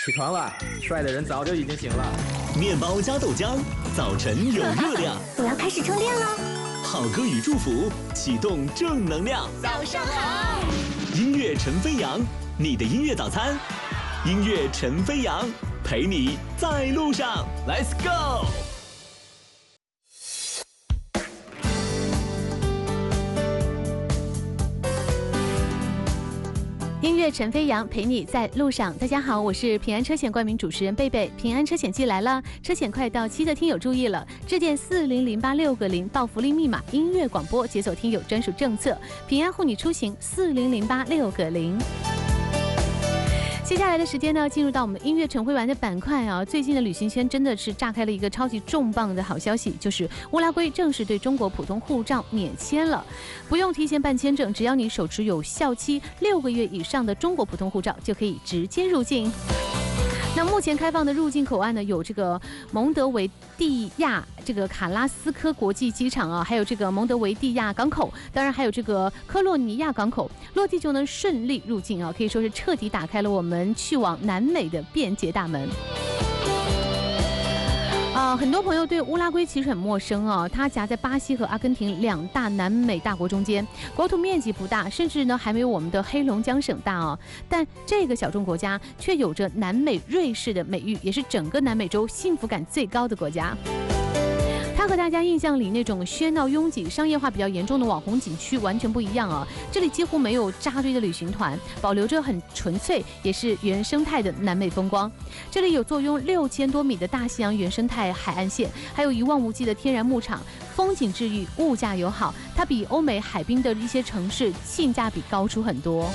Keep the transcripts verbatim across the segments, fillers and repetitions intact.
起床了，帅的人早就已经醒了。 面包加豆浆，早晨有热量。 我要开始充电了。 好歌与祝福，启动正能量。 早上好。 音乐陈飞扬，你的音乐早餐。音乐陈飞扬，陪你在路上。Let's go。 音乐陈飞扬陪你在路上。大家好，我是平安车险冠名主持人贝贝。平安车险季来了，车险快到期的听友注意了，致电四零零八六个零报福利密码音乐广播，解锁听友专属政策，平安护你出行四零零八六个零。接下来的时间呢，进入到我们音乐晨会玩的板块啊。最近的旅行圈真的是炸开了一个超级重磅的好消息，就是乌拉圭正式对中国普通护照免签了，不用提前办签证，只要你手持有效期六个月以上的中国普通护照，就可以直接入境。那目前开放的入境口岸呢，有这个蒙德维蒂亚这个卡拉斯科国际机场啊，还有这个蒙德维蒂亚港口，当然还有这个科洛尼亚港口，落地就能顺利入境啊，可以说是彻底打开了我们去往南美的便捷大门。啊、呃，很多朋友对乌拉圭其实很陌生啊，它夹在巴西和阿根廷两大南美大国中间，国土面积不大，甚至呢还没有我们的黑龙江省大啊。但这个小众国家却有着南美瑞士的美誉，也是整个南美洲幸福感最高的国家。它和大家印象里那种喧闹拥挤、商业化比较严重的网红景区完全不一样啊！这里几乎没有扎堆的旅行团，保留着很纯粹也是原生态的南美风光。这里有坐拥六千多米的大西洋原生态海岸线，还有一望无际的天然牧场，风景治愈，物价友好。它比欧美海滨的一些城市性价比高出很多。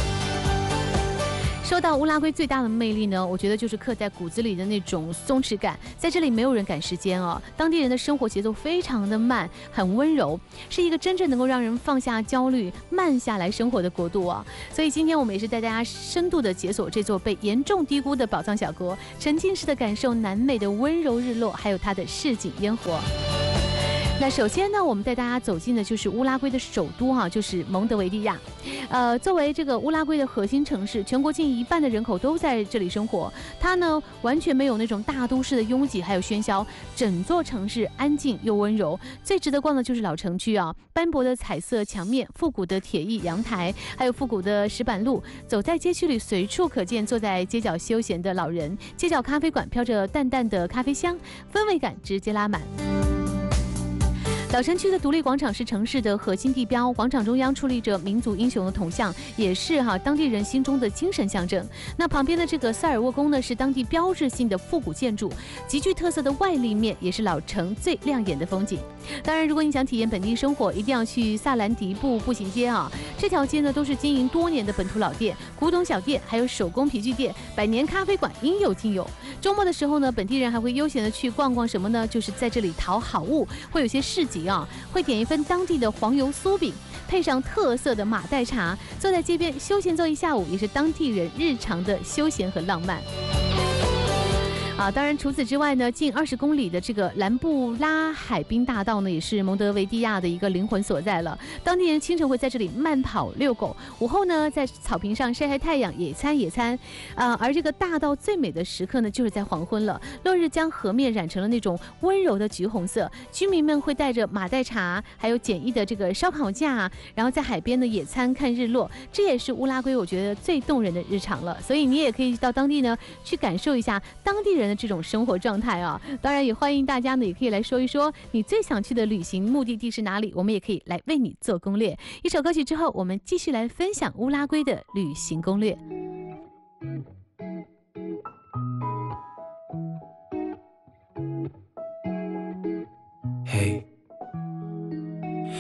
说到乌拉圭最大的魅力呢，我觉得就是刻在骨子里的那种松弛感。在这里没有人赶时间哦，当地人的生活节奏非常的慢，很温柔，是一个真正能够让人放下焦虑、慢下来生活的国度啊。所以今天我们也是带大家深度的解锁这座被严重低估的宝藏小国，沉浸式的感受南美的温柔日落，还有它的市井烟火。那首先呢，我们带大家走进的就是乌拉圭的首都哈、啊，就是蒙德维蒂亚。呃，作为这个乌拉圭的核心城市，全国近一半的人口都在这里生活。它呢，完全没有那种大都市的拥挤还有喧嚣，整座城市安静又温柔。最值得逛的就是老城区啊，斑驳的彩色墙面、复古的铁艺阳台，还有复古的石板路。走在街区里，随处可见坐在街角休闲的老人。街角咖啡馆飘着淡淡的咖啡香，氛围感直接拉满。老城区的独立广场是城市的核心地标，广场中央矗立着民族英雄的铜像，也是哈当地人心中的精神象征。那旁边的这个塞尔沃宫呢，是当地标志性的复古建筑，极具特色的外立面，也是老城最亮眼的风景。当然，如果你想体验本地生活，一定要去萨兰迪布步行街啊！这条街呢，都是经营多年的本土老店、古董小店，还有手工皮具店、百年咖啡馆，应有尽有。周末的时候呢，本地人还会悠闲的去逛逛什么呢？就是在这里淘好物，会有些市集啊，会点一份当地的黄油酥饼，配上特色的马黛茶，坐在街边休闲坐一下午，也是当地人日常的休闲和浪漫。啊，当然除此之外呢，近二十公里的这个兰布拉海滨大道呢，也是蒙德维蒂亚的一个灵魂所在了。当地人清晨会在这里慢跑遛狗，午后呢在草坪上晒晒太阳，野餐野餐。啊，而这个大道最美的时刻呢，就是在黄昏了，落日将河面染成了那种温柔的橘红色，居民们会带着马黛茶，还有简易的这个烧烤架，然后在海边的野餐看日落，这也是乌拉圭我觉得最动人的日常了。所以你也可以到当地呢去感受一下当地人的这种生活状态啊。当然也欢迎大家呢也可以来说一说你最想去的旅行目的地是哪里，我们也可以来为你做攻略。一首歌曲之后，我们继续来分享乌拉圭的旅行攻略。